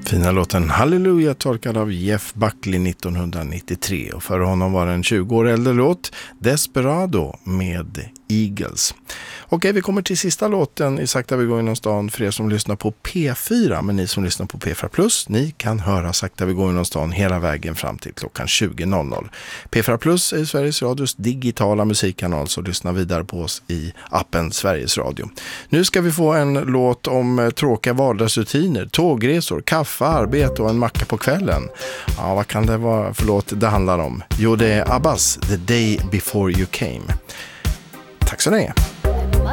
Fina låten Halleluja tolkad av Jeff Buckley 1993 och för honom var en 20 år äldre låt Desperado med Eagles. Okej, vi kommer till sista låten i Sakta vi går genom stan för er som lyssnar på P4, men ni som lyssnar på P4 Plus, ni kan höra Sakta vi går genom stan hela vägen fram till klockan 20.00. P4 Plus är Sveriges Radios digitala musikkanal, så lyssna vidare på oss i appen Sveriges Radio. Nu ska vi få en låt om tråkiga vardagsrutiner, tågresor, kaffe, arbete och en macka på kvällen. Ja, vad kan det vara för låt det handlar om? Jo, det är Abbas, The Day Before You Came. Tack så länge.